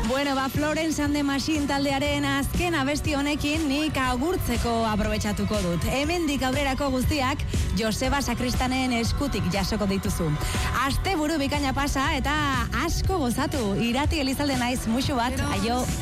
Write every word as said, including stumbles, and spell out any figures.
Bueno, ba, Florence and the Machine taldearen azken abesti honekin nik agurtzeko aprobetxatuko dut. Hemendik aurrerako guztiak Joseba Sakristanen eskutik jasoko dituzu. Aste buru bikaina pasa eta asko gozatu. Irati Elizalde naiz, muxu bat, aio.